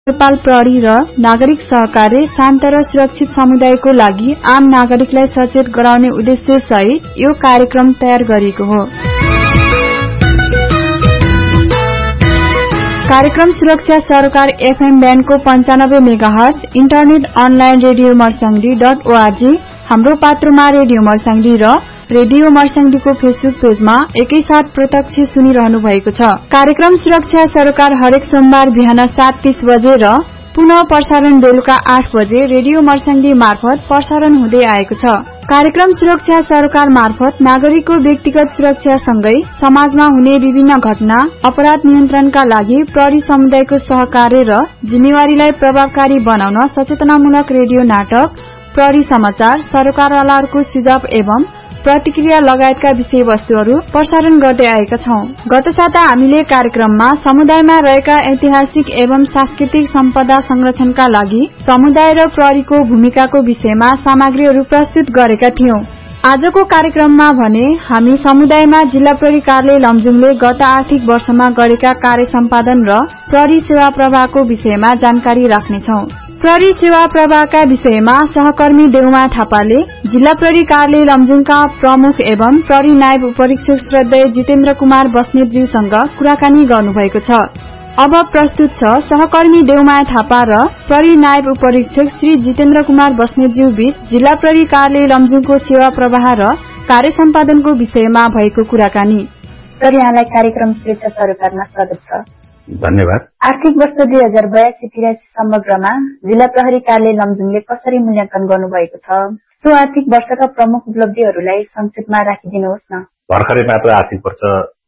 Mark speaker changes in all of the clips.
Speaker 1: नेपाल प्रहरी र नागरिक सहकार्य शान्त र सुरक्षित समुदायको लागि आम नागरिकलाई सचेत गराउने उद्देश्य सहित यो कार्यक्रम तयार गरिएको हो। कार्यक्रम सुरक्षा सरकार FM ब्यान्डको 95 megahertz internet online radio मर्स्याङ्दी.org, हाम्रो पात्रोमा रेडियो मर्स्याङ्दी र रेडियो मर्स्याङ्दीको फेसबुक पेजमा एकैसाथ प्रत्यक्ष सुनिरहनु भएको छ। कार्यक्रम सुरक्षा सरकार हरेक सोमबार बिहान 7:30 बजे र पुनः प्रसारण बेलुका 8 बजे रेडियो मर्स्याङ्दी मार्फत प्रसारण हुँदै आएको छ। कार्यक्रम सुरक्षा सरकार मार्फत नागरिकको व्यक्तिगत सुरक्षासँगै समाजमा हुने विभिन्न घटना अपराध नियन्त्रणका लागि प्रहरी समुदायको सहकार्य र जिम्मेवारीलाई प्रभावकारी बनाउन सचेतनामूलक रेडियो नाटक, प्रहरी समाचार, सरकारवालाहरूको सुझाव एवं प्रतिक्रिया लगायतका विषयवस्तुहरू प्रसारण गर्दै आएका छौं। गत साता हामीले कार्यक्रममा समुदायमा रहेका ऐतिहासिक एवं सांस्कृतिक सम्पदा संरक्षणका लागि समुदाय र प्रहरीको भूमिकाको विषयमा सामग्रीहरू प्रस्तुत गरेका थियौं। आजको कार्यक्रममा भने हामी समुदायमा जिल्ला प्रहरी कार्यालय लमजुङले गत आर्थिक वर्षमा गरेका कार्य सम्पादन र प्रहरी सेवा प्रवाहको विषयमा जानकारी राख्नेछौं। प्रहरी सेवा प्रवाहका विषयमा सहकर्मी देउमा थापाले जिल्ला प्रहरी कार्यालय लमजुङका प्रमुख एवं प्रहरी नायब उपरीक्षक श्रद्धेय जितेन्द्र कुमार बस्नेतज्यूसँग कुराकानी गर्नुभएको छ। अब प्रस्तुत छ सहकर्मी देउमा थापा र प्रहरी नायब उपरीक्षक श्री जितेन्द्र कुमार बस्नेतज्यू बीच जिल्ला प्रहरी कार्यालय लमजुङको सेवा प्रवाह र कार्य सम्पादनको विषयमा भएको कुराकानी।
Speaker 2: सर, यहाँलाई कार्यक्रम सुरक्षा सरकारमा स्वागत छ।
Speaker 3: धन्यवाद।
Speaker 2: आर्थिक वर्ष 2082-83 समग्रमा जिल्ला प्रहरी कार्यालय लमजुङले कसरी मूल्याङ्कन गर्नुभएको छ? सो आर्थिक वर्षका प्रमुख उपलब्धिहरूलाई संक्षेपमा राखिदिनुहोस् न।
Speaker 3: भर्खरै मात्र आर्थिक वर्ष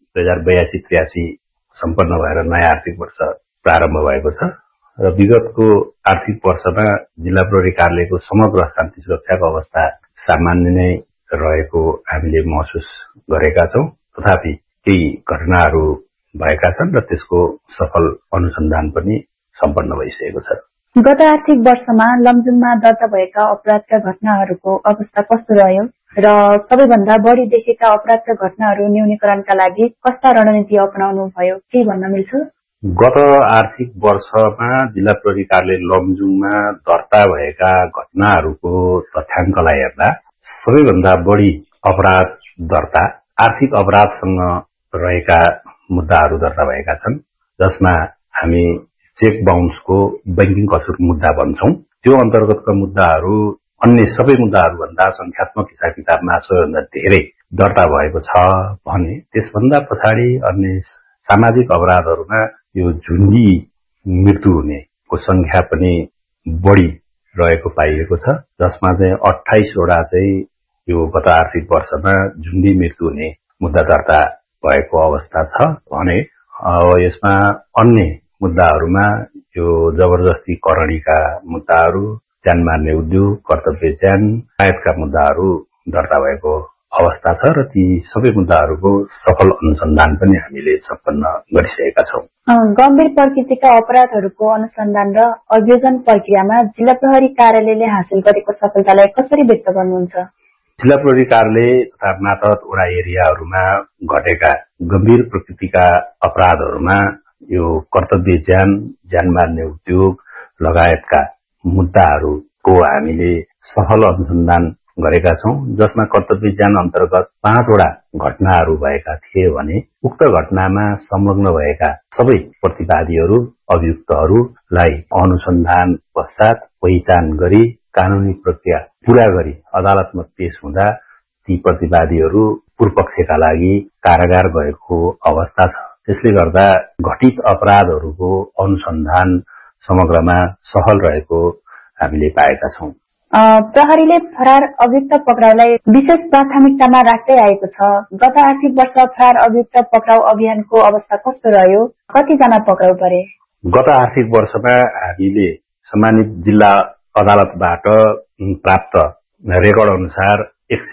Speaker 3: 2082-83 सम्पन्न भएर नयाँ आर्थिक वर्ष प्रारम्भ भएको छ र विगतको आर्थिक वर्षमा जिल्ला प्रहरी कार्यालयको समग्र शान्ति सुरक्षाको अवस्था सामान्य नै रहेको हामीले महसुस गरेका छौं। तथापि केही घटनाहरू भएका छन् र त्यसको सफल अनुसन्धान पनि सम्पन्न भइसकेको छ।
Speaker 2: गत आर्थिक वर्षमा लमजुङमा दर्ता भएका अपराधका घटनाहरूको अवस्था कस्तो रह्यो र सबैभन्दा बढी देखेका अपराधका घटनाहरू न्यूनीकरणका लागि कस्ता रणनीति अपनाउनु भयो, के भन्न मिल्छ?
Speaker 3: गत आर्थिक वर्षमा जिल्ला प्रहरी कार्यालय लमजुङमा दर्ता भएका घटनाहरूको तथ्याङ्कलाई हेर्दा सबैभन्दा बढी अपराध दर्ता आर्थिक अपराधसँग रहेका मुद्दाहरू दर्ता भएका छन्, जसमा हामी चेक बााउन्सको बैंकिङ कसुर मुद्दा भन्छौं। त्यो अन्तर्गतका मुद्दाहरू अन्य सबै मुद्दाहरूभन्दा संख्यात्मक हिसाब किताबमा सबैभन्दा धेरै दर्ता भएको छ भने त्यसभन्दा पछाडि अन्य सामाजिक अपराधहरूमा यो झुन्डी मृत्यु हुनेको संख्या पनि बढी रहेको पाइएको छ, जसमा चाहिँ 28 वटा चाहिँ यो गत आर्थिक वर्षमा झुन्डी मृत्यु हुने मुद्दा दर्ता भएको अवस्था छ भने अब यसमा अन्य मुद्दाहरूमा यो जबरजस्ती करणीका मुद्दाहरू, ज्यान मार्ने उद्योग, कर्तव्य ज्यान लगायतका मुद्दाहरू दर्ता भएको अवस्था छ र ती सबै मुद्दाहरूको सफल अनुसन्धान पनि हामीले सम्पन्न गरिसकेका छौं।
Speaker 2: गम्भीर प्रकृतिका अपराधहरूको अनुसन्धान र अभियोजन प्रक्रियामा जिल्ला प्रहरी कार्यालयले हासिल गरेको सफलतालाई कसरी व्यक्त गर्नुहुन्छ?
Speaker 3: जिल्ला प्रहरी कार्यालय तथा मातहत वडा एरियाहरूमा घटेका गम्भीर प्रकृतिका अपराधहरूमा यो कर्तव्य ज्यान मार्ने उद्योग लगायतका मुद्दाहरूको हामीले सफल अनुसन्धान गरेका छौं, जसमा कर्तव्य ज्यान अन्तर्गत 5 वटा घटनाहरू भएका थिए भने उक्त घटनामा संलग्न भएका सबै प्रतिवादीहरू अभियुक्तहरूलाई अनुसन्धान पश्चात पहिचान गरी कानूनी प्रक्रिया पूरा गरी अदालतमा पेश हुँदा ती प्रतिवादीहरू पूर्वपक्षका लागि कारागार गएको अवस्था छ। त्यसले गर्दा घटित अपराधहरूको अनुसन्धान समग्रमा सफल रहेको हामीले पाएका छौं।
Speaker 2: प्रहरीले फरार अभियुक्त पक्राउलाई विशेष प्राथमिकतामा राख्दै आएको छ। गत आर्थिक वर्ष फरार अभियुक्त पक्राउ अभियानको अवस्था कस्तो रह्यो? कतिजना पक्राउ परे?
Speaker 3: गत आर्थिक वर्षमा हामीले सम्मानित जिल्ला अदालतबाट प्राप्त रेकर्ड अनुसार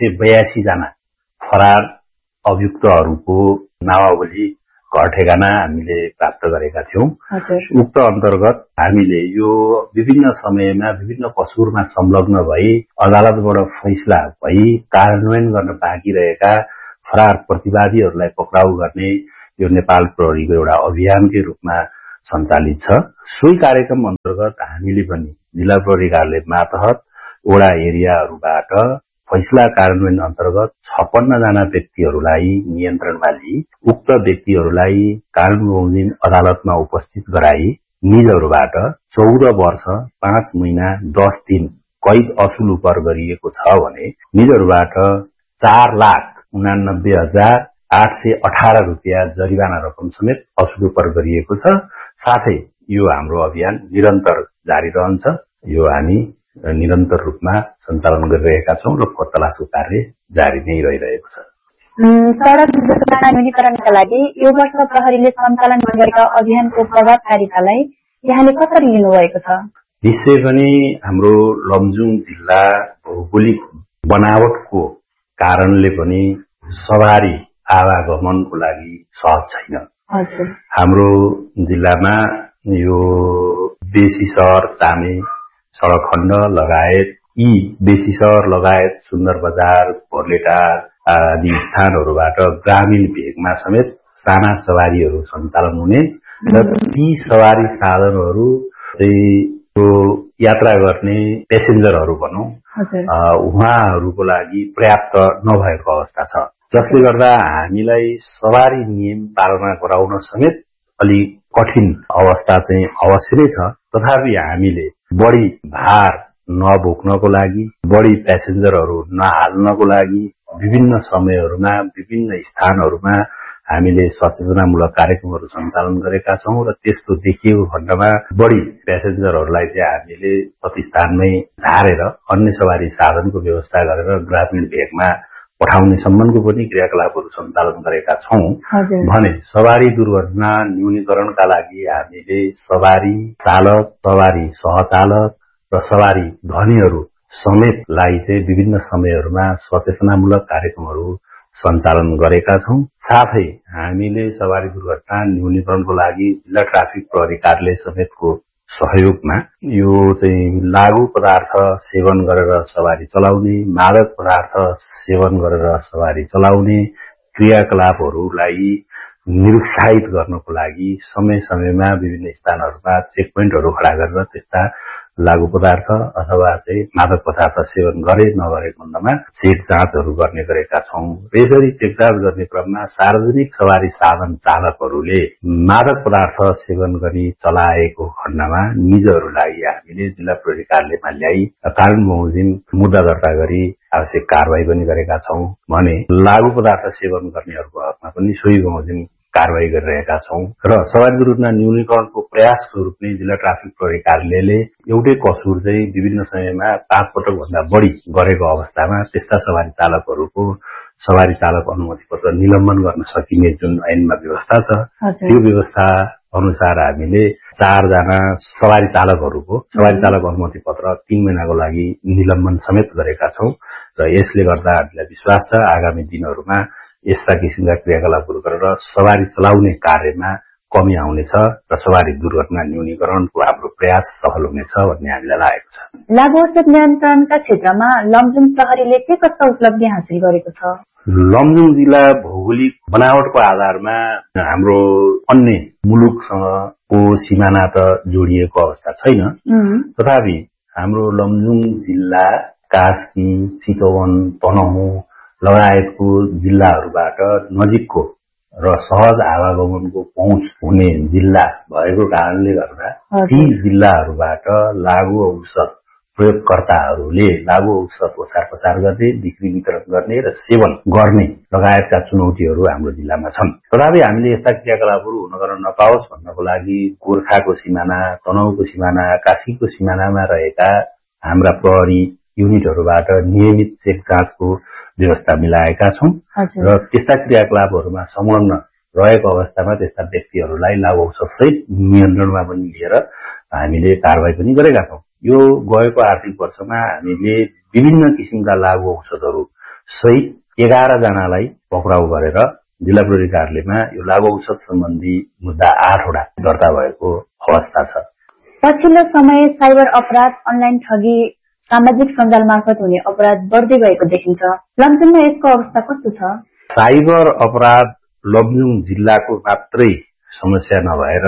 Speaker 3: 182 जना फरार अभियुक्तहरूको नामावली घर ठेगाना हामीले प्राप्त गरेका थियौं। उक्त अन्तर्गत हामीले यो विभिन्न समयमा विभिन्न कसुरमा संलग्न भई अदालतबाट फैसला भई कार्यान्वयन गर्न बाँकी रहेका फरार प्रतिवादीहरूलाई पक्राउ गर्ने यो नेपाल प्रहरीको एउटा अभियानकै रूपमा सञ्चालित छ। सोही कार्यक्रम अन्तर्गत हामीले पनि जिल्ला प्रहरी कार्यालय मातहत वडा एरियाहरूबाट फैसला कार्यान्वयन अन्तर्गत 56 जना व्यक्तिहरूलाई नियन्त्रणमा लिई उक्त व्यक्तिहरूलाई कानून बमोजिम अदालतमा उपस्थित गराई निजहरूबाट 14 वर्ष 5 महिना 10 दिन कैद असुल उपर गरिएको छ भने निजहरूबाट 4,89,818 रुपियाँ जरिवाना रकम समेत असुल उपर गरिएको छ। साथै यो हाम्रो अभियान निरन्तर जारी रहन्छ। यो हामी निरन्तर रूपमा सञ्चालन गरिरहेका छौं र खोजतलासको कार्य जारी नै रहिरहेको छ।
Speaker 2: सडक दुर्घटना न्यूनीकरणका लागि यो वर्ष प्रहरीले सञ्चालन गरेका अभियानको प्रभावकारितालाई यहाँले कसरी लिनुभएको छ?
Speaker 3: निश्चय पनि हाम्रो लमजुङ जिल्ला भौगोलिक बनावटको कारणले पनि सवारी आवागमनको लागि सहज छैन। हाम्रो जिल्लामा यो बेसी सहर चामे सड़क खण्ड लगायत यी बेसी सहर लगायत सुन्दर बजार भोर्लेटार आदि स्थानहरूबाट ग्रामीण भेगमा समेत साना सवारीहरू सञ्चालन हुने र ती सवारी साधनहरू चाहिँ यात्रा गर्ने पेसेन्जरहरू भनौं उहाँहरूको लागि पर्याप्त नभएको अवस्था छ, जसले गर्दा हामीलाई सवारी नियम पालना गराउन समेत अलि कठिन अवस्था चाहिँ अवश्य नै छ। तथापि हामीले बढी भार नबोक्नको लागि बढी पेसेन्जरहरू नहाल्नको लागि विभिन्न समयहरूमा विभिन्न स्थानहरूमा हामीले सचेतनामूलक कार्यक्रमहरू सञ्चालन गरेका छौं र त्यस्तो देखिएको खण्डमा बढी पेसेन्जरहरूलाई चाहिँ हामीले प्रतिस्थानमै झारेर अन्य सवारी साधनको व्यवस्था गरेर ग्रामीण भेगमा पठाउने सम्बन्धको पनि क्रियाकलापहरू सञ्चालन गरेका छौं भने सवारी दुर्घटना न्यूनीकरणका लागि हामीले सवारी चालक सवारी सहचालक र सवारी धनीहरू समेतलाई चाहिँ विभिन्न समयहरूमा सचेतनामूलक कार्यक्रमहरू सञ्चालन गरेका छौं। साथै हामीले सवारी दुर्घटना न्यूनीकरणको लागि जिल्ला ट्राफिक प्रहरी कार्यालय समेतको सहयोगमा यो चाहिँ लागू पदार्थ सेवन गरेर सवारी चलाउने मादक पदार्थ सेवन गरेर सवारी चलाउने क्रियाकलापहरूलाई निरुत्साहित गर्नको लागि समय समयमा विभिन्न स्थानहरूमा चेक पोइन्टहरू खडा गरेर त्यस्ता लागू पदार्थ अथवा चाहिँ मादक पदार्थ सेवन गरे नगरेको खण्डमा चेक जाँचहरू गर्ने गरेका छौं। यसरी चेक जाँच गर्ने क्रममा सार्वजनिक सवारी साधन चालकहरूले मादक पदार्थ सेवन गरी चलाएको खण्डमा निजहरूलाई हामीले जिल्ला प्रहरी कार्यालयमा ल्याई कानून बमोजिम मुद्दा दर्ता गरी आवश्यक कारबाही पनि गरेका छौं भने लागू पदार्थ सेवन गर्नेहरूको हकमा पनि सोही बमोजिम कारबाही गरिरहेका छौं र सवारी दुर्घटना न्यूनीकरणको प्रयासको रूपले जिल्ला ट्राफिक प्रहरी कार्यालयले एउटै कसुर चाहिँ विभिन्न समयमा 5 पटक भन्दा बढी गरेको अवस्थामा त्यस्ता सवारी चालकहरूको सवारी चालक अनुमति पत्र निलम्बन गर्न सकिने जुन ऐनमा व्यवस्था छ त्यो व्यवस्था अनुसार हामीले 4 जना सवारी चालकहरूको सवारी चालक अनुमति पत्र 3 महिनाको लागि निलम्बन समेत गरेका छौं र यसले गर्दा हामीलाई विश्वास छ आगामी दिनहरूमा यस्ता किसिमका क्रियाकलापहरू गरेर सवारी चलाउने कार्यमा कमी आउनेछ र सवारी दुर्घटना न्यूनीकरणको हाम्रो प्रयास सफल हुनेछ भन्ने हामीलाई लागेको छ।
Speaker 2: लागू औषध नियन्त्रणका क्षेत्रमा लमजुङ प्रहरीले के कस्ता उपलब्धि हासिल गरेको छ?
Speaker 3: लमजुङ जिल्ला भौगोलिक बनावटको आधारमा हाम्रो अन्य मुलुकसँगको सिमाना त जोडिएको अवस्था छैन, तथापि हाम्रो लमजुङ जिल्ला कास्की चितवन तनहुँ लगायतको जिल्लाहरूबाट नजिकको र सहज आवागमनको पहुँच हुने जिल्ला भएको कारणले गर्दा ती जिल्लाहरूबाट लागू औषध प्रयोगकर्ताहरूले लागू औषध ओसार पसार गर्ने बिक्री वितरण गर्ने र सेवन गर्ने लगायतका चुनौतीहरू हाम्रो जिल्लामा छन्। तथापि हामीले यस्ता क्रियाकलापहरू हुन गर्न नपाओस् भन्नको लागि गोर्खाको सिमाना तनहुँको सिमाना कास्कीको सिमानामा रहेका हाम्रा प्रहरी युनिटहरूबाट नियमित चेक जाँचको व्यवस्था मिलाएका छौं र त्यस्ता क्रियाकलापहरूमा संलग्न रहेको अवस्थामा त्यस्ता व्यक्तिहरूलाई लागू औषध सहित नियन्त्रणमा पनि लिएर हामीले कारबाही पनि गरेका छौं। यो गएको आर्थिक वर्षमा हामीले विभिन्न किसिमका लागू औषधहरू सहित 11 जनालाई पक्राउ गरेर जिल्ला प्रहरी कार्यालयमा यो लागू औषध सम्बन्धी मुद्दा 8 वटा दर्ता भएको अवस्था छ।
Speaker 2: पछिल्लो समय साइबर अपराध, अनलाइन ठगी, सामाजिक सञ्जाल मार्फत हुने अपराध बढ्दै गएको देखिन्छ। लमजुङमा यसको अवस्था कस्तो छ?
Speaker 3: साइबर अपराध लमजुङ जिल्लाको मात्रै समस्या नभएर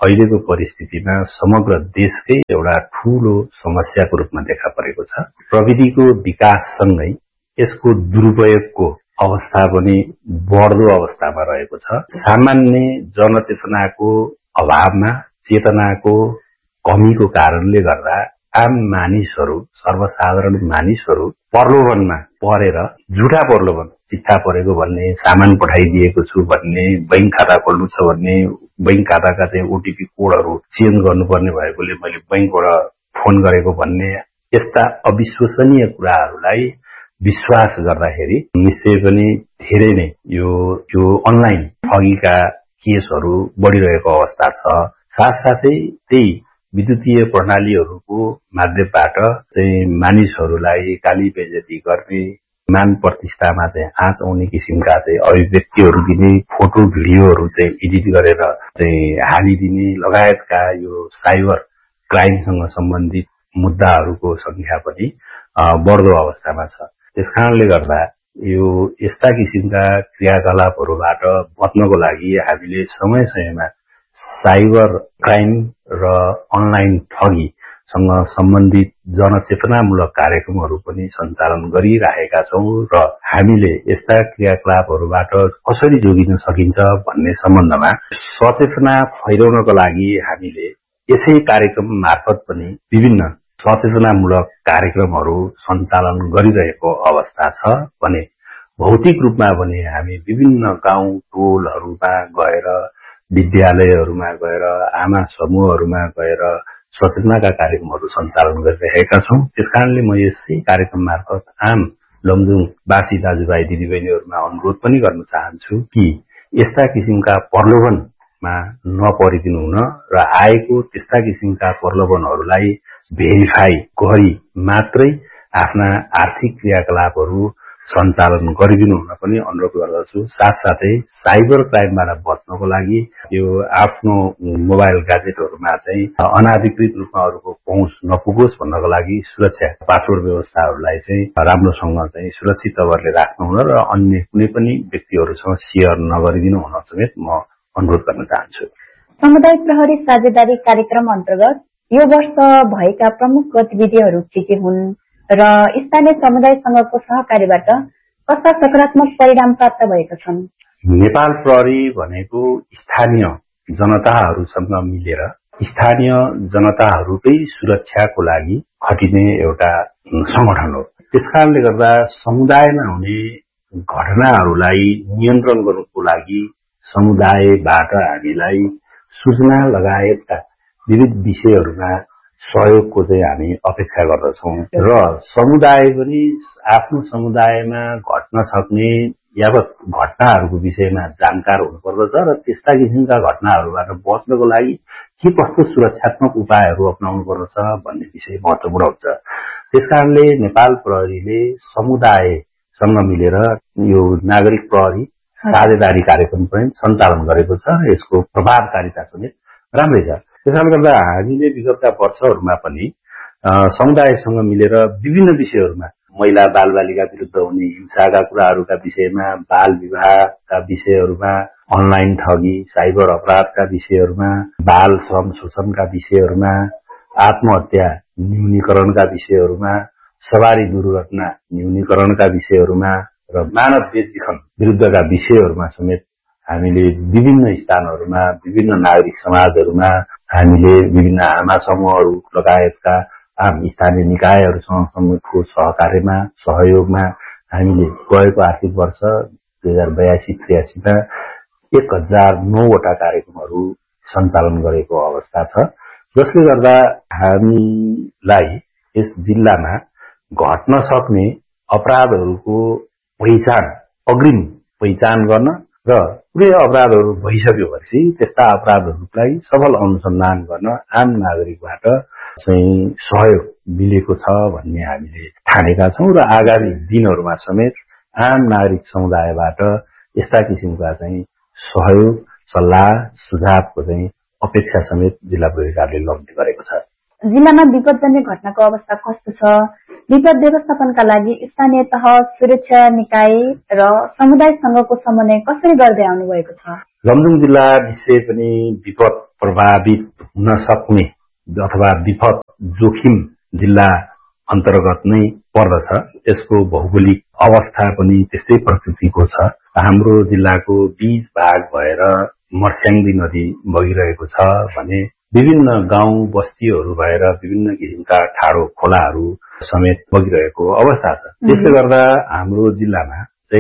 Speaker 3: अहिलेको परिस्थितिमा समग्र देशकै एउटा ठूलो समस्याको रूपमा देखा परेको छ। प्रविधिको विकाससँगै यसको दुरुपयोगको अवस्था पनि बढ्दो अवस्थामा रहेको छ। सामान्य जनचेतनाको अभावमा, चेतनाको कमीको कारणले गर्दा आम मानिसहरू, सर्वसाधारण मानिसहरू प्रलोभनमा परेर, झुटा प्रलोभन, चिट्ठा परेको भन्ने, सामान पठाइदिएको छु भन्ने, बैंक खाता खोल्नु छ भन्ने, बैंक खाताका चाहिँ ओटीपी कोडहरू चेन्ज गर्नुपर्ने भएकोले मैले बैंकबाट फोन गरेको भन्ने, यस्ता अविश्वसनीय कुराहरूलाई विश्वास गर्दाखेरि निश्चय पनि धेरै नै यो अनलाइन ठगीका केसहरू बढिरहेको अवस्था छ। साथसाथै त्यही विद्युतीय प्रणालीहरूको माध्यमबाट चाहिँ मानिसहरूलाई गाली बेइज्जती गर्ने, मान प्रतिष्ठामा चाहिँ आँच आउने किसिमका चाहिँ अभिव्यक्तिहरू दिने, फोटो भिडियोहरू चाहिँ एडिट गरेर चाहिँ हालिदिने लगायतका यो साइबर क्राइमसँग सम्बन्धित मुद्दाहरूको संख्या पनि बढ्दो अवस्थामा छ। त्यसकारणले गर्दा यो यस्ता किसिमका क्रियाकलापहरूबाट बच्नको लागि हामीले समय समयमा साइबर क्राइम र अनलाइन ठगीसँग सम्बन्धित जनचेतनामूलक कार्यक्रमहरू पनि सञ्चालन गरिरहेका छौं र हामीले यस्ता क्रियाकलापहरूबाट कसरी जोगिन सकिन्छ भन्ने सम्बन्धमा सचेतना फैलाउनको लागि हामीले यसै कार्यक्रम मार्फत पनि विभिन्न सचेतनामूलक कार्यक्रमहरू सञ्चालन गरिरहेको अवस्था छ भने भौतिक रूपमा पनि हामी विभिन्न गाउँ टोलहरूमा गएर, विद्यालयहरूमा गएर, आमा समूहहरूमा गएर सचेतनाका कार्यक्रमहरू सञ्चालन गरिरहेका छौं। त्यसकारणले म यसै कार्यक्रम मार्फत आम लमजुङवासी दाजुभाइ दिदीबहिनीहरूमा अनुरोध पनि गर्न चाहन्छु कि यस्ता किसिमका प्रलोभनमा नपरिदिनु हुन र आएको त्यस्ता किसिमका प्रलोभनहरूलाई भेरिफाई गरी मात्रै आफ्ना आर्थिक क्रियाकलापहरू सञ्चालन गरिदिनु हुन पनि अनुरोध गर्दछु। साथसाथै साइबर क्राइमबाट बच्नको लागि यो आफ्नो मोबाइल ग्याजेटहरूमा चाहिँ अनाधिकृत रूपमा अरूको पहुँच नपुगोस् भन्नको लागि सुरक्षा पासवर्ड व्यवस्थाहरूलाई चाहिँ राम्रोसँग चाहिँ सुरक्षित तवरले राख्नु हुन र अन्य कुनै पनि व्यक्तिहरूसँग सेयर नगरिदिनु हुन समेत म अनुरोध गर्न चाहन्छु।
Speaker 2: समुदाय प्रहरी साझेदारी कार्यक्रम अन्तर्गत यो वर्ष भएका प्रमुख गतिविधिहरू के हुन् र स्थानीय समुदायसँगको सहकारीबाट कस्ता सकारात्मक परिणाम प्राप्त भएका छन्?
Speaker 3: नेपाल प्रहरी भनेको स्थानीय जनताहरूसँग मिलेर स्थानीय जनताहरूकै सुरक्षाको लागि खटिने एउटा संगठन हो। त्यसकारणले गर्दा समुदायमा हुने घटनाहरूलाई नियन्त्रण गर्नको लागि समुदायबाट हामीलाई सूचना लगायतका विविध विषयहरूमा सहयोगको चाहिँ हामी अपेक्षा गर्दछौं र समुदाय पनि आफ्नो समुदायमा घट्न सक्ने यावत घटनाहरूको विषयमा जानकार हुनुपर्दछ र त्यस्ता किसिमका घटनाहरूबाट बच्नको लागि के कस्तो सुरक्षात्मक उपायहरू अपनाउनु पर्दछ भन्ने विषय महत्त्वपूर्ण हुन्छ। त्यसकारणले नेपाल प्रहरीले समुदायसँग मिलेर यो नागरिक प्रहरी साझेदारी कार्यक्रम पनि सञ्चालन गरेको छ र यसको प्रभावकारिता समेत राम्रै छ। त्यसकारणले गर्दा हामीले विगतका वर्षहरूमा पनि समुदायसँग मिलेर विभिन्न विषयहरूमा महिला बालबालिका विरुद्ध हुने हिंसाका कुराहरूका विषयमा, बाल विवाहका विषयहरूमा, अनलाइन ठगी, साइबर अपराधका विषयहरूमा, बाल श्रम शोषणका विषयहरूमा, आत्महत्या न्यूनीकरणका विषयहरूमा, सवारी दुर्घटना न्यूनीकरणका विषयहरूमा र मानव बेचबिखन विरुद्धका विषयहरूमा समेत हामीले विभिन्न स्थानहरूमा, विभिन्न नागरिक समाजहरूमा हामीले विभिन्न आमा समूहहरू लगायतका आम स्थानीय निकायहरूसँगको सहकार्यमा, सहयोगमा हामीले गएको आर्थिक वर्ष 2082-83 मा 1009 वटा कार्यक्रमहरू सञ्चालन गरेको अवस्था छ, जसले गर्दा हामीलाई यस जिल्लामा घट्न सक्ने अपराधहरूको अग्रिम पहिचान गर्न र कुनै अपराधहरू भइसक्यो भनेपछि त्यस्ता अपराधहरूलाई सफल अनुसन्धान गर्न आम नागरिकबाट चाहिँ सहयोग मिलेको छ भन्ने हामीले ठानेका छौं र आगामी दिनहरूमा समेत आम नागरिक समुदायबाट यस्ता किसिमका चाहिँ सहयोग, सल्लाह, सुझावको चाहिँ अपेक्षा समेत जिल्ला प्रहरी कार्यालयले लगाउने गरेको छ।
Speaker 2: जिल्लामा विपदजन्य घटनाको अवस्था कस्तो छ? विपद व्यवस्थापनका लागि स्थानीय तह, सुरक्षा निकाय र समुदायसँगको समन्वय कसरी गर्दै आउनु भएको छ?
Speaker 3: लमजुङ जिल्ला निश्चय पनि विपद प्रभावित हुन सक्ने अथवा विपद जोखिम जिल्ला अन्तर्गत नै पर्दछ। यसको भौगोलिक अवस्था पनि त्यस्तै प्रकृतिको छ। हाम्रो जिल्लाको बीच भाग भएर मर्स्याङ्दी नदी बगिरहेको छ भने विभिन्न गाउँ बस्तीहरू भएर विभिन्न किसिमका ठाडो खोलाहरू समेत बगिरहेको अवस्था छ। त्यसले गर्दा हाम्रो जिल्लामा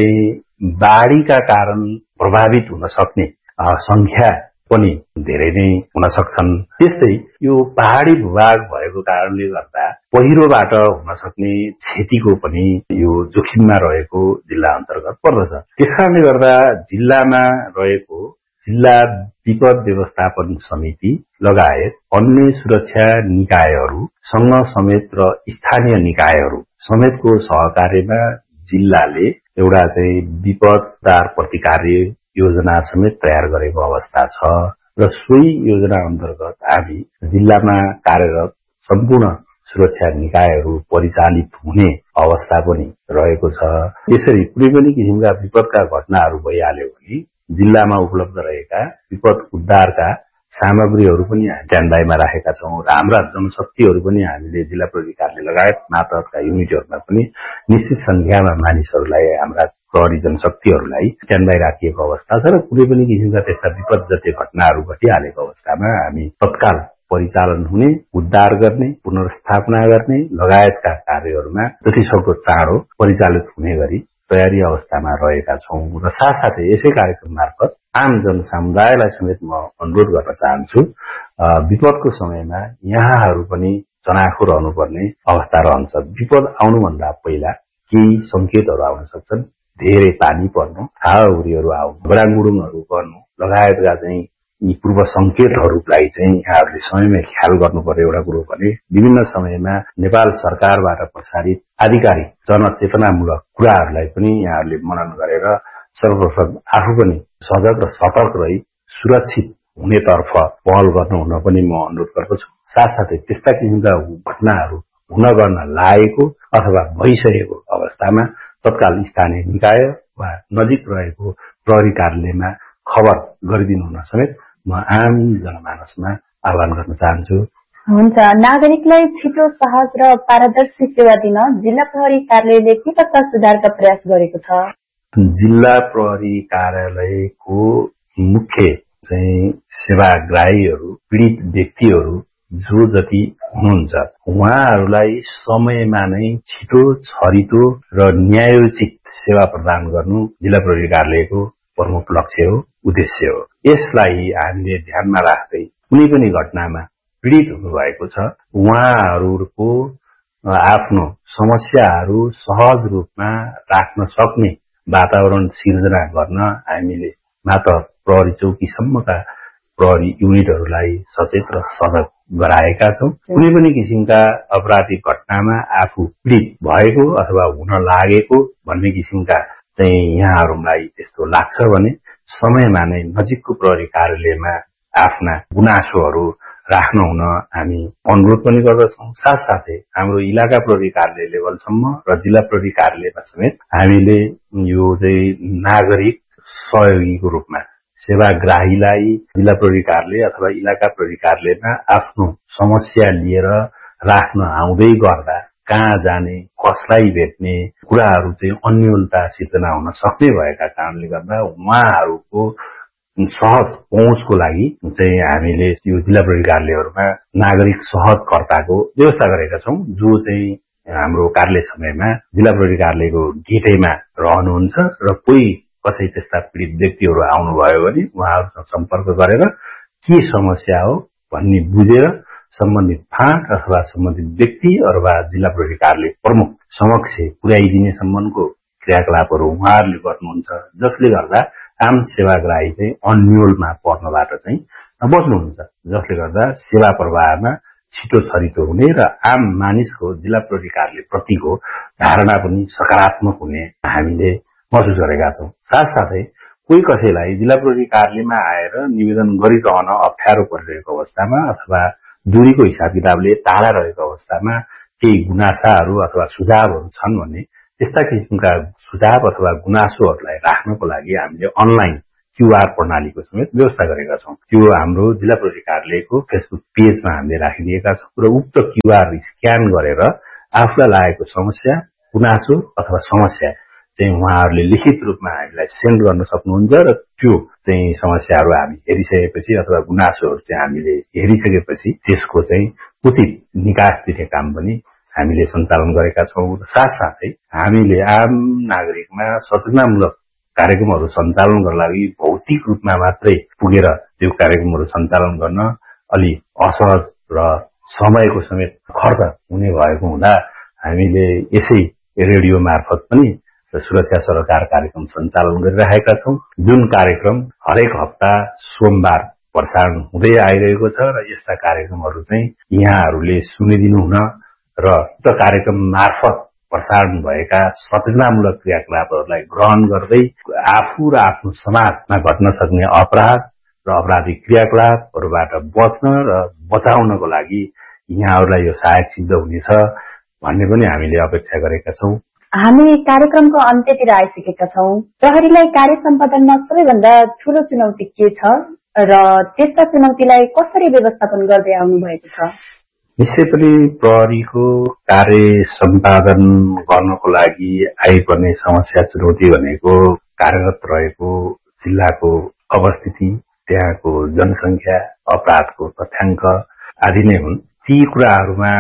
Speaker 3: चाहिँ बाढीका कारण प्रभावित हुन सक्ने संख्या पनि धेरै नै हुन सक्छन्। त्यस्तै यो पहाडी भूभाग भएको कारणले गर्दा पहिरोबाट हुन सक्ने क्षतिको पनि यो जोखिममा रहेको जिल्ला अन्तर्गत पर्दछ। त्यसकारणले गर्दा जिल्लामा रहेको जिल्ला विपद व्यवस्थापन समिति लगायत अन्य सुरक्षा निकायहरूसँग समेत र स्थानीय निकायहरू समेतको सहकार्यमा जिल्लाले एउटा चाहिँ विपददार प्रतिकार योजना समेत तयार गरेको अवस्था छ र सोही योजना अन्तर्गत हामी जिल्लामा कार्यरत सम्पूर्ण सुरक्षा निकायहरू परिचालित हुने अवस्था पनि रहेको छ। यसरी कुनै पनि किसिमका विपदका घटनाहरू भइहाल्यो भने जिल्लामा उपलब्ध रहेका विपद उद्धारका सामग्रीहरू पनि हामी स्ट्यान्डबाईमा राखेका छौँ र हाम्रा जनशक्तिहरू पनि हामीले जिल्ला प्रहरी कार्यालय लगायत मातहतका युनिटहरूमा पनि निश्चित संख्यामा मानिसहरूलाई हाम्रा प्रहरी जनशक्तिहरूलाई स्ट्यान्डबाई राखिएको अवस्था छ र कुनै पनि किसिमका त्यस्ता विपद जति घटनाहरू घटिहालेको अवस्थामा हामी तत्काल परिचालन हुने, उद्धार गर्ने, पुनर्स्थापना गर्ने लगायतका कार्यहरूमा जतिसक्दो चाँडो परिचालित हुने गरी तयारी अवस्थामा रहेका छौँ र साथसाथै यसै कार्यक्रम मार्फत आम जनसमुदायलाई समेत म अनुरोध गर्न चाहन्छु विपदको समयमा यहाँहरू पनि चनाखो रहनुपर्ने अवस्था रहन्छ। विपद आउनुभन्दा पहिला केही संकेतहरू आउन सक्छन्। धेरै पानी पर्नु, हावाहुरीहरू आउनु, गडाङगुडुङहरू गर्नु लगायतका चाहिँ यी पूर्व संकेतहरूलाई चाहिँ यहाँहरूले समयमै ख्याल गर्नु पर्यो। एउटा कुरो भने विभिन्न समयमा नेपाल सरकारबाट प्रसारित आधिकारिक जनचेतनामूलक कुराहरूलाई पनि यहाँहरूले मनन गरेर सर्वप्रथम आफू पनि सजग र सतर्क रही सुरक्षित हुनेतर्फ पहल गर्नु हुन पनि म अनुरोध गर्दछु। साथसाथै त्यस्ता किसिमका घटनाहरू हुन गर्न लागेको अथवा भइसकेको अवस्थामा तत्काल स्थानीय निकाय वा नजिक रहेको प्रहरी कार्यालयमा खबर गरिदिनु हुन समेत म आम जनमानसमा आह्वान गर्न चाहन्छु।
Speaker 2: हुन्छ। नागरिकलाई छिटो, सहज र पारदर्शी सेवा दिन जिल्ला प्रहरी कार्यालयले के कस्ता सुधारका प्रयास गरेको छ?
Speaker 3: जिल्ला प्रहरी कार्यालयको मुख्य चाहिँ सेवाग्राहीहरू, पीडित व्यक्तिहरू जो जति हुनुहुन्छ उहाँहरूलाई समयमा नै छिटो, छरितो र न्यायोचित सेवा प्रदान गर्नु जिल्ला प्रहरी कार्यालयको प्रमुख लक्ष्य हो, उद्देश्य हो। यसलाई हामीले ध्यानमा राख्दै कुनै पनि घटनामा पीडित हुनुभएको छ उहाँहरूको आफ्नो समस्याहरू सहज रूपमा राख्न सक्ने वातावरण सिर्जना गर्न हामीले मात्र प्रहरी चौकीसम्मका प्रहरी युनिटहरूलाई सचेत र सजग गराएका छौं। कुनै पनि किसिमका अपराधिक घटनामा आफू पीडित भएको अथवा हुन लागेको भन्ने किसिमका चाहिँ यहाँहरूलाई त्यस्तो लाग्छ भने समयमा नै नजिकको प्रहरी कार्यालयमा आफ्ना गुनासोहरू राख्न हुन हामी अनुरोध पनि गर्दछौं। साथसाथै हाम्रो इलाका प्रहरी कार्यालय लेभलसम्म र जिल्ला प्रहरी कार्यालयमा समेत हामीले यो चाहिँ नागरिक सहयोगीको रूपमा सेवाग्राहीलाई जिल्ला प्रहरी कार्यालय अथवा इलाका प्रहरी कार्यालयमा आफ्नो समस्या लिएर राख्न आउँदै गर्दा कहाँ जाने, कसलाई भेट्ने कुराहरू चाहिँ अन्योलता सिर्जना हुन सक्ने भएका कारणले गर्दा उहाँहरूको सहज पहुँचको लागि चाहिँ हामीले यो जिल्ला प्रहरी कार्यालयहरूमा नागरिक सहजकर्ताको व्यवस्था गरेका छौं, जो चाहिँ हाम्रो कार्यालय समयमा जिल्ला प्रहरी कार्यालयको गेटैमा रहनुहुन्छ र कोही कसै त्यस्ता पीडित व्यक्तिहरू आउनुभयो भने उहाँहरूसँग सम्पर्क गरेर के समस्या हो भन्ने बुझेर सम्बन्धित फाँट अथवा सम्बन्धित व्यक्ति अथवा जिल्ला प्रहरी कार्यालय प्रमुख समक्ष पुर्याइदिने सम्बन्धको क्रियाकलापहरू उहाँहरूले गर्नुहुन्छ, जसले गर्दा आम सेवाग्राही चाहिँ अन्योलमा पर्नबाट चाहिँ बच्नुहुन्छ, जसले गर्दा सेवा प्रवाहमा छिटो छरितो हुने र आम मानिसको जिल्ला प्रहरी कार्यालय प्रतिको धारणा पनि सकारात्मक हुने हामीले महसुस गरेका छौं। साथसाथै कोही कसैलाई जिल्ला प्रहरी कार्यालयमा आएर निवेदन गरिरहन अप्ठ्यारो परिरहेको अवस्थामा अथवा दूरीको हिसाब किताबले टाढा रहेको अवस्थामा केही गुनासाहरू अथवा सुझावहरू छन् भने त्यस्ता किसिमका सुझाव अथवा गुनासोहरूलाई राख्नको लागि हामीले अनलाइन क्यूआर प्रणालीको समेत व्यवस्था गरेका छौं। त्यो हाम्रो जिल्ला प्रहरी कार्यालयको फेसबुक पेजमा हामीले राखिदिएका छौं र उक्त क्यूआर स्क्यान गरेर आफूलाई लागेको समस्या, गुनासो अथवा समस्या चाहिँ उहाँहरूले लिखित रूपमा हामीलाई सेन्ड गर्न सक्नुहुन्छ र त्यो चाहिँ समस्याहरू हामी हेरिसकेपछि अथवा गुनासोहरू चाहिँ हामीले हेरिसकेपछि त्यसको चाहिँ उचित निकास दिने काम पनि हामीले सञ्चालन गरेका छौं। साथसाथै हामीले आम नागरिकमा सचेतनामूलक कार्यक्रमहरू सञ्चालन गर्न लागि भौतिक रूपमा मात्रै पुगेर त्यो कार्यक्रमहरू सञ्चालन गर्न अलि असहज र समयको समेत खर्च हुने भएको हुँदा हामीले यसै रेडियो मार्फत पनि सुरक्षा सरोकार कार्यक्रम सञ्चालन गरिरहेका छौं, जुन कार्यक्रम हरेक हप्ता सोमबार प्रसारण हुँदै आइरहेको छ र यस्ता कार्यक्रमहरू चाहिँ यहाँहरूले सुनिदिनु हुन र त्यो कार्यक्रम मार्फत प्रसारण भएका सचेतनामूलक क्रियाकलापहरूलाई ग्रहण गर्दै आफू र आफ्नो समाजमा घट्न सक्ने अपराध र अपराधिक क्रियाकलापहरूबाट बच्न र बचाउनको लागि यहाँहरूलाई यो सहायक सिद्ध हुनेछ भन्ने पनि हामीले अपेक्षा गरेका छौं।
Speaker 2: हामी कार्यक्रमको अन्त्यतिर आइसकेका छौं। प्रहरीलाई कार्य सम्पादनमा सबैभन्दा ठूलो चुनौती के छ र त्यस्ता चुनौतीलाई कसरी व्यवस्थापन गर्दै आउनु भएको छ?
Speaker 3: निश्चय पनि प्रहरीको कार्य सम्पादन गर्नको लागि आइपर्ने समस्या चुनौती भनेको कार्यरत रहेको जिल्लाको अवस्थिति, त्यहाँको जनसंख्या, अपराधको तथ्याङ्क आदि नै हुन्। ती कुराहरूमा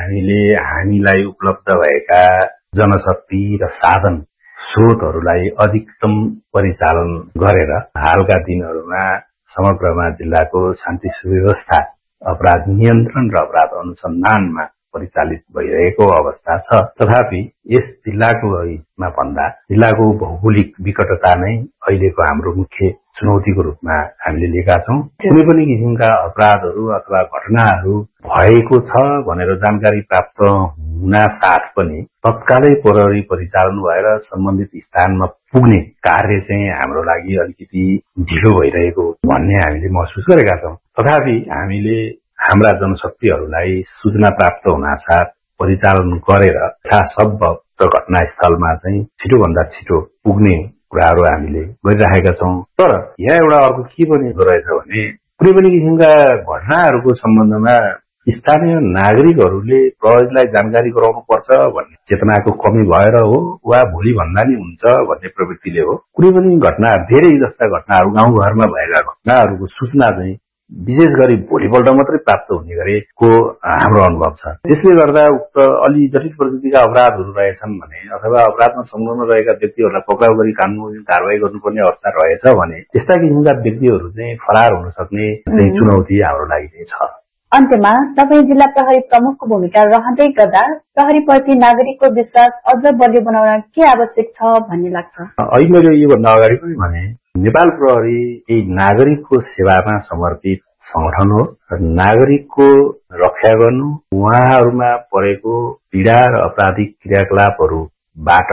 Speaker 3: हामीलाई उपलब्ध भएका जनशक्ति र साधन स्रोतहरूलाई अधिकतम परिचालन गरेर हालका दिनहरूमा समग्रमा जिल्लाको शान्ति सुव्यवस्था, अपराध नियन्त्रण र अपराध अनुसन्धानमा परिचालित भइरहेको अवस्था छ। तथापि यस जिल्लाकोमा भन्दा जिल्लाको भौगोलिक विकटता नै अहिलेको हाम्रो मुख्य चुनौतीको रूपमा हामीले लिएका छौं। कुनै पनि किसिमका अपराधहरू अथवा घटनाहरू भएको छ भनेर जानकारी प्राप्त हुना साथ पनि तत्कालै प्रहरी परिचालन भएर सम्बन्धित स्थानमा पुग्ने कार्य चाहिँ हाम्रो लागि अलिकति ढिलो भइरहेको भन्ने हामीले महसुस गरेका छौं। तथापि हामीले हाम्रा जनशक्तिहरूलाई सूचना प्राप्त हुनासाथ परिचालन गरेर यथासम्भव घटनास्थलमा चाहिँ छिटोभन्दा छिटो पुग्ने कुराहरू हामीले गरिरहेका छौं। तर यहाँ एउटा अर्को के पनि रहेछ भने कुनै पनि किसिमका घटनाहरूको सम्बन्धमा स्थानीय नागरिकहरूले प्रहरीलाई जानकारी गराउनु पर्छ भन्ने चेतनाको कमी भएर हो वा भोलि भन्दा नि हुन्छ भन्ने प्रवृत्तिले हो। कुनै पनि घटना, धेरै जस्ता घटनाहरू गाउँघरमा भएका घटनाहरूको सूचना चाहिँ विशेष गरी भोलिपल्ट मात्रै प्राप्त हुने गरेको हाम्रो अनुभव छ। त्यसले गर्दा उक्त अलि जटिल प्रकृतिका अपराधहरू रहेछन् भने अथवा अपराधमा संलग्न रहेका व्यक्तिहरूलाई पक्राउ गरी कानूनी कारवाही गर्नुपर्ने अवस्था रहेछ भने त्यस्ता किसिमका व्यक्तिहरू चाहिँ फरार हुन सक्ने चुनौती हाम्रो लागि चाहिँ छ।
Speaker 2: अन्त्यमा तपाईँ जिल्ला प्रहरी प्रमुखको भूमिका रहँदै गर्दा प्रहरीप्रति नागरिकको विश्वास अझ बलियो बनाउन के आवश्यक छ भन्ने लाग्छ?
Speaker 3: अहिले मैले योभन्दा अगाडि पनि भने नेपाल प्रहरी नागरिकको सेवामा समर्पित संगठन हो। नागरिकको रक्षा गर्नु, उहाँहरूमा परेको पीडा र आपराधिक क्रियाकलापहरूबाट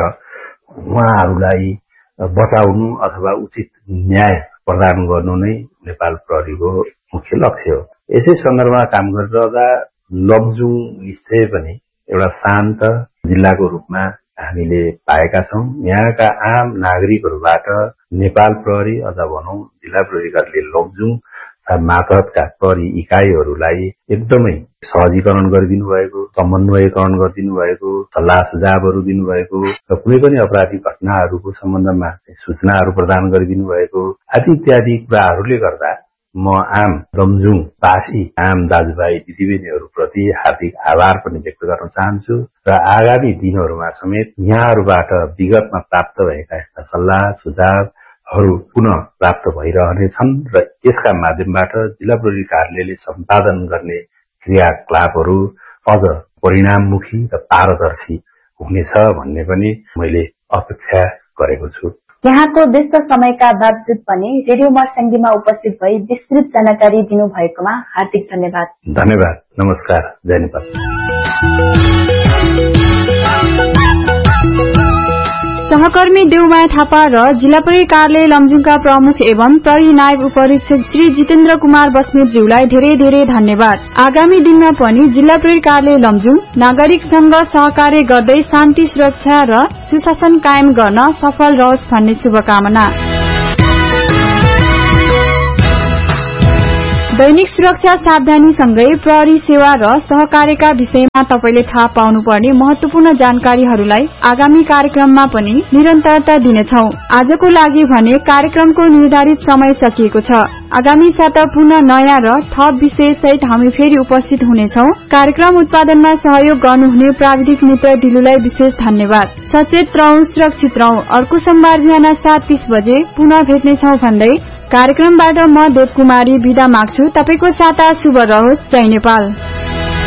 Speaker 3: उहाँहरूलाई बचाउनु अथवा उचित न्याय प्रदान गर्नु नै नेपाल प्रहरीको मुख्य लक्ष्य हो। यसै सन्दर्भमा काम गरिरहँदा लमजुङ निश्चय पनि एउटा शान्त जिल्लाको रूपमा हामीले पाएका छौं। यहाँका आम नागरिकहरूबाट नेपाल प्रहरी अथवा भनौं जिल्ला प्रहरी कार्यालय लमजुङ मातहतका प्रहरी इकाइहरूलाई एकदमै सहजीकरण गरिदिनु भएको, समन्वयकरण गरिदिनु भएको, सल्लाह सुझावहरू दिनुभएको र कुनै पनि अपराधिक घटनाहरूको सम्बन्धमा सूचनाहरू प्रदान गरिदिनु भएको आदि इत्यादि कुराहरूले गर्दा म आम लमजुङवासी आम दाजुभाइ दिदीबहिनीहरूप्रति हार्दिक आभार पनि व्यक्त गर्न चाहन्छु र आगामी दिनहरूमा समेत यहाँहरूबाट विगतमा प्राप्त भएका यस्ता सल्लाह सुझावहरू पुनः प्राप्त भइरहनेछन् र यसका माध्यमबाट जिल्ला प्रहरी कार्यालयले सम्पादन गर्ने क्रियाकलापहरू अझ परिणाममुखी र पारदर्शी हुनेछ भन्ने पनि मैले अपेक्षा गरेको छु।
Speaker 2: यहाँको व्यस्त समयका बावजुद पनि रेडियो मर्स्याङ्गीमा उपस्थित भई विस्तृत जानकारी दिनुभएकोमा हार्दिक धन्यवाद।
Speaker 3: धन्यवाद। नमस्कार। जय नेपाल।
Speaker 1: सहकर्मी देउमाया थापा र जिल्ला प्रहरी कार्यालय लमजुङका प्रमुख एवं प्रहरी नायब उपरीक्षक श्री जितेन्द्र कुमार बस्नेतज्यूलाई धेरै धेरै धन्यवाद। आगामी दिनमा पनि जिल्ला प्रहरी कार्यालय लमजुङ नागरिकसँग सहकार्य गर्दै शान्ति सुरक्षा र सुशासन कायम गर्न सफल रहोस् भन्ने शुभकामना। दैनिक सुरक्षा सावधानीसँगै प्रहरी सेवा र सहकार्यका विषयमा तपाईले थाहा पाउनुपर्ने महत्वपूर्ण जानकारीहरूलाई आगामी कार्यक्रममा पनि निरन्तरता दिनेछौ। आजको लागि भने कार्यक्रमको निर्धारित समय सकिएको छ। आगामी साता पुनः नयाँ र थप विषय सहित हामी फेरि उपस्थित हुनेछौ। कार्यक्रम उत्पादनमा सहयोग गर्नुहुने प्राविधिक मित्र दिलुलाई विशेष धन्यवाद। सचेत रहौं, सुरक्षित रहौं। अर्को सोमबार बिहान 7:30 बजे पुनः भेट्नेछौ भन्दै कार्यक्रमबाट म देवकुमारी बिदा माग्छु। तपाईको साता शुभ रहोस्। जय नेपाल।